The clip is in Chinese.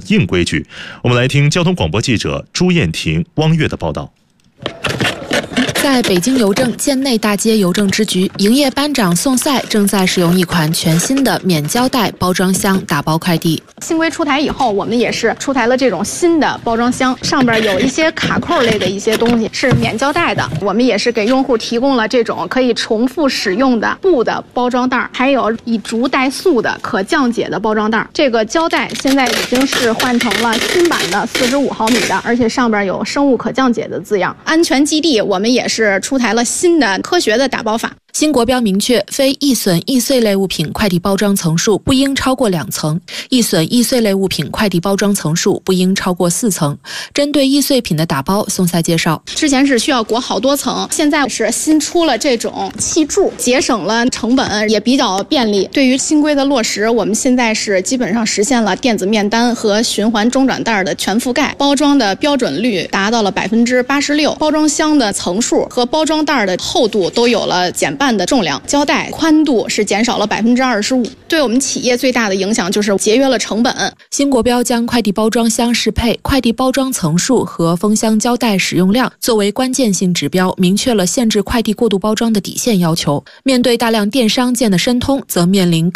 硬规矩。我们来听交通广播记者朱艳婷、汪月的报道。 在北京邮政建内大街邮政支局，营业班长宋赛正在使用一款全新的免胶带包装箱打包快递。 新规出台以后，我们也是出台了这种新的包装箱，上边有一些卡扣类的一些东西是免胶带的。我们也是给用户提供了这种可以重复使用的布的包装袋，还有以竹代塑的可降解的包装袋。这个胶带现在已经是换成了新版的45毫米的，而且上边有生物可降解的字样。安全基地我们也是出台了新的科学的打包法。 新国标明确，非易损易碎类物品快递包装层数不应超过2层，易损易碎类物品快递包装层数不应超过4层。针对易碎品的打包，宋赛介绍， 之前是需要裹好多层，现在是新出了这种气柱，节省了成本，也比较便利。对于新规的落实，我们现在是基本上实现了电子面单和循环中转袋的全覆盖，包装的标准率达到了86%，包装箱的层数和包装袋的厚度都有了减半的重量，胶带宽度是减少了25%。对我们企业最大的影响就是节约了成本。 新国标将快递包装箱适配、快递包装层数和封箱胶带使用量作为关键性指标，明确了限制快递过度包装的底线要求。面对大量电商建的申通，则面临